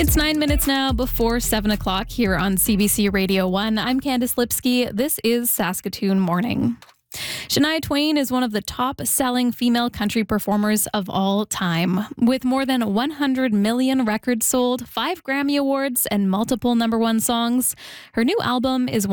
It's 9 minutes now before 7 o'clock here on CBC Radio 1. I'm Candice Lipsky. This is Saskatoon Morning. Shania Twain is one of the top-selling female country performers of all time. With more than 100 million records sold, 5 Grammy Awards, and multiple number one songs, her new album is